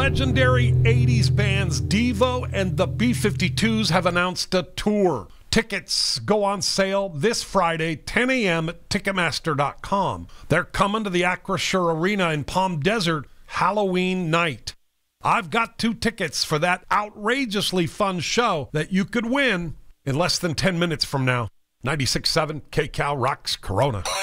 legendary 80s bands Devo and the B-52s have announced a tour. Tickets go on sale this Friday, 10 a.m. at Ticketmaster.com. They're coming to the Acrisure Arena in Palm Desert Halloween night. I've got 2 tickets for that outrageously fun show that you could win in less than 10 minutes from now. 96.7 KCal rocks Corona.